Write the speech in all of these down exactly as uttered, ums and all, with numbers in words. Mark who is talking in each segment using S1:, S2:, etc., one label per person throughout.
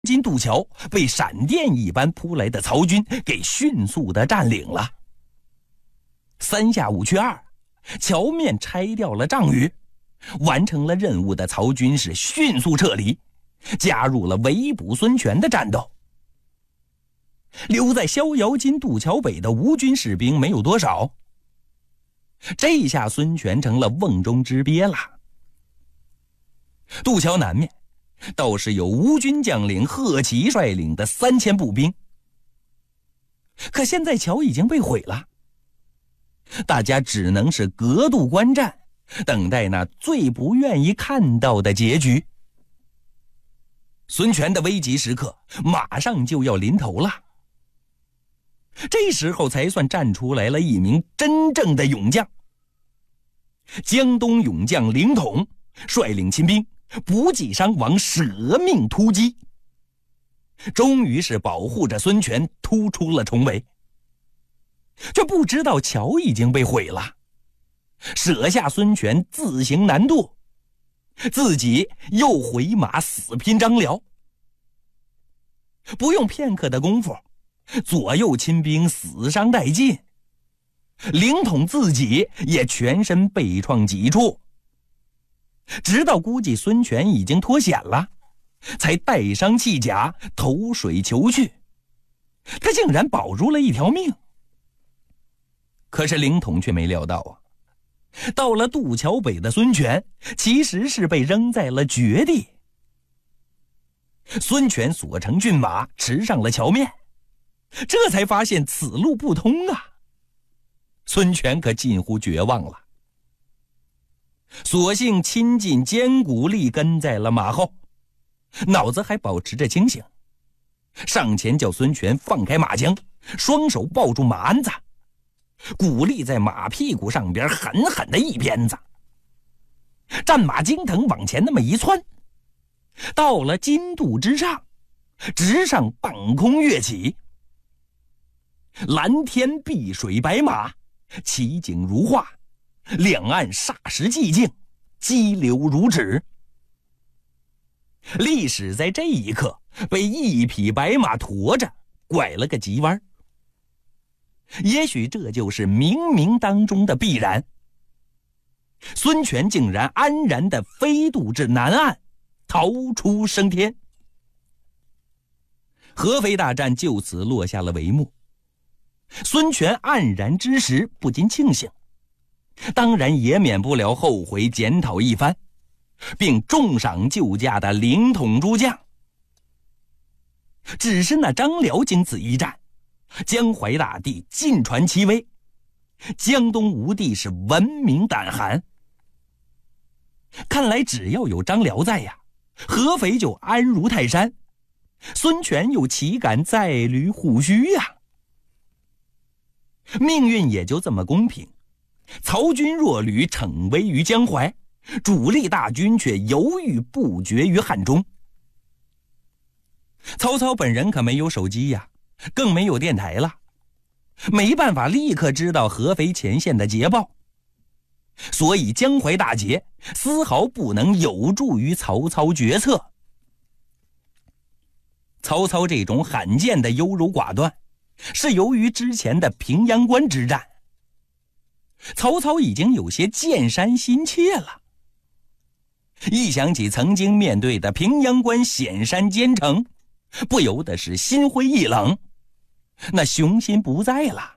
S1: 津渡桥被闪电一般扑来的曹军给迅速地占领了。三下五去二，桥面拆掉了障隅，完成了任务的曹军是迅速撤离，加入了围捕孙权的战斗。留在逍遥津渡桥北的吴军士兵没有多少，这下孙权成了瓮中之鳖了。渡桥南面倒是有吴军将领贺齐率领的三千步兵，可现在桥已经被毁了，大家只能是隔渡观战，等待那最不愿意看到的结局。孙权的危急时刻马上就要临头了，这时候才算站出来了一名真正的勇将。江东勇将凌统率领亲兵不计伤亡，舍命突击，终于是保护着孙权突出了重围。却不知道桥已经被毁了，舍下孙权自行南渡，自己又回马死拼张辽。不用片刻的功夫，左右亲兵死伤殆尽，凌统自己也全身被创几处，直到估计孙权已经脱险了，才带伤弃甲投水求去。他竟然保住了一条命。可是凌统却没料到啊，到了渡桥北的孙权其实是被扔在了绝地。孙权所乘骏马驰上了桥面，这才发现此路不通啊！孙权可近乎绝望了，索性亲近坚骨力跟在了马后，脑子还保持着清醒，上前叫孙权放开马缰，双手抱住马鞍子，鼓励在马屁股上边狠狠的一鞭子，战马惊腾往前那么一窜，到了津渡之上，直上半空跃起，蓝天碧水白马，奇景如画，两岸霎时寂静，激流如纸。历史在这一刻被一匹白马驮着拐了个急弯，也许这就是冥冥当中的必然。孙权竟然安然地飞渡至南岸，逃出升天。合肥大战就此落下了帷幕。孙权黯然之时不禁庆幸，当然也免不了后悔检讨一番，并重赏救驾的凌统诸将。只是那张辽经此一战，江淮大地尽传其威，江东吴地是闻名胆寒。看来只要有张辽在呀，合肥就安如泰山，孙权又岂敢再履虎须呀？命运也就这么公平，曹军弱旅逞威于江淮，主力大军却犹豫不决于汉中。曹操本人可没有手机呀，更没有电台了，没办法立刻知道合肥前线的捷报，所以江淮大捷丝毫不能有助于曹操决策。曹操这种罕见的优柔寡断，是由于之前的平阳关之战。曹操已经有些见山心切了，一想起曾经面对的平阳关险山坚城，不由得是心灰意冷，那雄心不在了。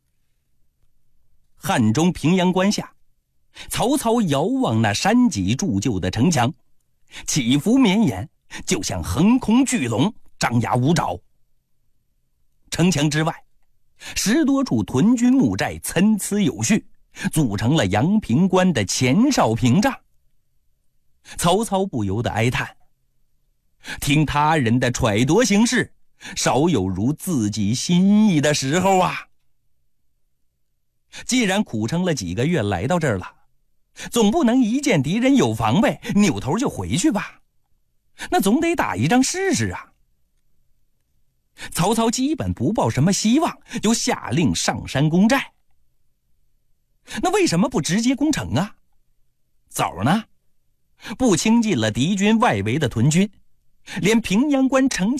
S1: 汉中平阳关下，曹操遥望那山脊铸就的城墙，起伏绵延，就像横空巨龙，张牙舞爪。城墙之外，十多处屯军木寨参差有序，组成了阳平关的前哨屏障。曹操不由得哀叹，听他人的揣度行事，少有如自己心意的时候啊。既然苦撑了几个月来到这儿了，总不能一见敌人有防备扭头就回去吧，那总得打一仗试试啊。曹操基本不抱什么希望，就下令上山攻寨。那为什么不直接攻城啊？早呢，不清尽了敌军外围的屯军， 连平阳关城